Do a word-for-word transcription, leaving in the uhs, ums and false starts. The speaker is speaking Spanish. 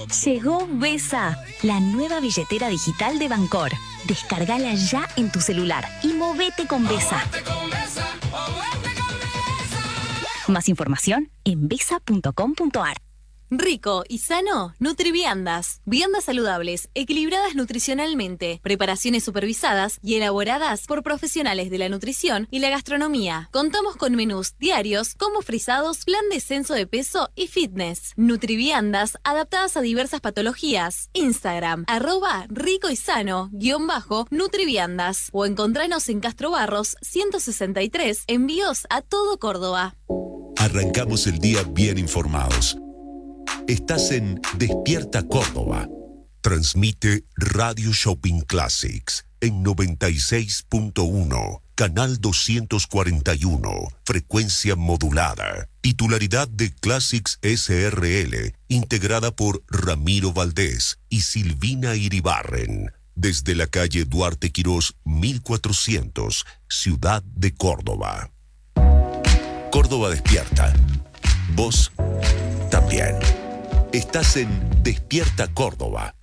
Llegó Besa, la nueva billetera digital de Bancor. Descárgala ya en tu celular y movete con Besa. Más información en besa punto com punto ar. Rico y sano, Nutriviandas. Viandas saludables, equilibradas nutricionalmente, preparaciones supervisadas y elaboradas por profesionales de la nutrición y la gastronomía. Contamos con menús diarios, como frisados, plan descenso de peso y fitness. Nutriviandas, adaptadas a diversas patologías. Instagram, arroba rico y sano, guión bajo, Nutriviandas. O encontranos en Castro Barros, ciento sesenta y tres, envíos a todo Córdoba. Arrancamos el día bien informados. Estás en Despierta Córdoba. Transmite Radio Shopping Classics en noventa y seis punto uno, canal doscientos cuarenta y uno, frecuencia modulada. Titularidad de Classics S R L, integrada por Ramiro Valdés y Silvina Iribarren. Desde la calle Duarte Quirós, mil cuatrocientos, Ciudad de Córdoba. Córdoba despierta. Vos también. Estás en Despierta Córdoba.